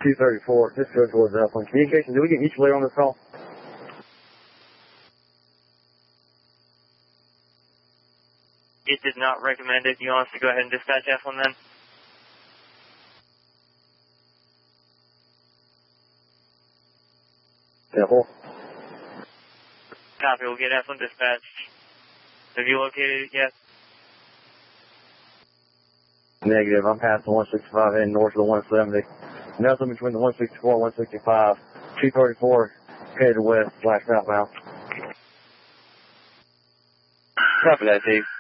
234, just go towards Zeppelin. Communication, did we get each layer on this call? It did not recommend it. Do you want us to go ahead and dispatch F1 then? Temple. Copy, we'll get F1 dispatched. Have you located it yet? Negative, I'm past the 165 and north of the 170. Nothing between the 164 and 165. 234, headed west, /southbound. Copy that, Dave.